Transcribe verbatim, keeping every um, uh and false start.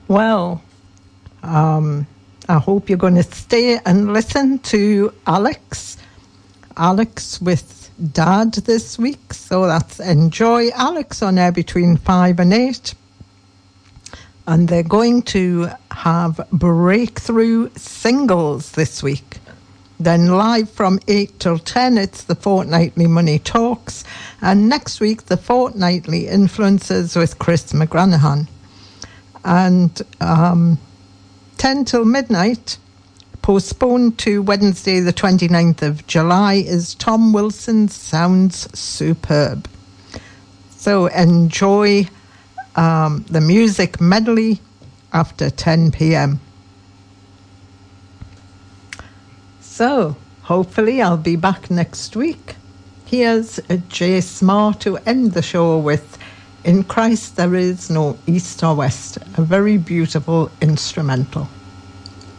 Well, um, I hope you're going to stay and listen to Alex. Alex with Dad this week. So that's Enjoy Alex on air between five and eight. And they're going to have breakthrough singles this week. Then live from eight till ten, it's the Fortnightly Money Talks. And next week, the Fortnightly Influencers with Chris McGranahan. And um, ten till midnight, postponed to Wednesday the twenty-ninth of July, is Tom Wilson's Sounds Superb. So enjoy um, the music medley after ten p.m. So hopefully I'll be back next week. Here's Jay Smart to end the show with In Christ There Is No East or West, a very beautiful instrumental.